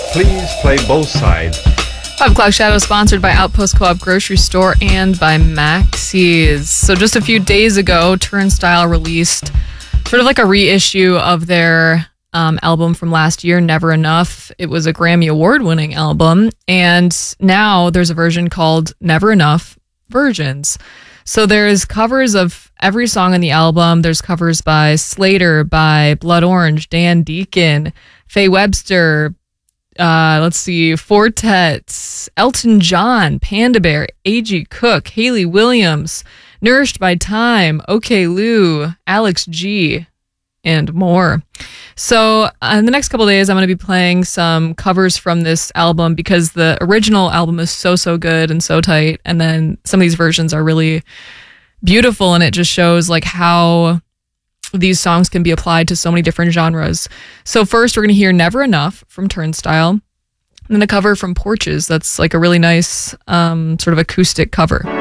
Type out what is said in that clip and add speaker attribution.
Speaker 1: Please play both sides.
Speaker 2: 5 O'Clock Shadow sponsored by Outpost Co-op Grocery Store and by Maxie's. So just a few days ago, Turnstile released sort of like a reissue of their album from last year, Never Enough. It was a Grammy Award-winning album, and now there's a version called Never Enough Versions. So there's covers of every song on the album. There's covers by Slater, by Blood Orange, Dan Deacon, Faye Webster, Fortet, Elton John, Panda Bear, A.G. Cook, Hayley Williams, Nourished by Time, OK Lou, Alex G, and more. So in the next couple of days, I'm going to be playing some covers from this album because the original album is so good and so tight. And then some of these versions are really beautiful, and it just shows like how these songs can be applied to so many different genres. So first, we're going to hear Never Enough from Turnstile, and then a cover from Porches. That's like a really nice sort of acoustic cover.